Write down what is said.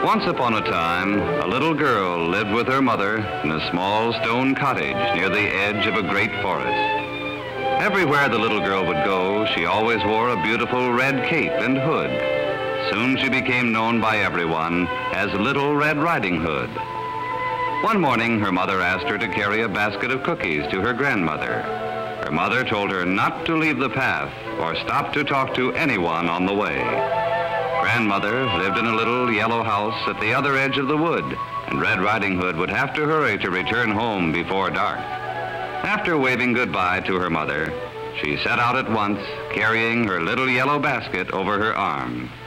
Once upon a time, a little girl lived with her mother in a small stone cottage near the edge of a great forest. Everywhere the little girl would go, she always wore a beautiful red cape and hood. Soon she became known by everyone as Little Red Riding Hood. One morning, her mother asked her to carry a basket of cookies to her grandmother. Her mother told her not to leave the path or stop to talk to anyone on the way. Grandmother lived in a little yellow house at the other edge of the wood, and Red Riding Hood would have to hurry to return home before dark. After waving goodbye to her mother, she set out at once, carrying her little yellow basket over her arm.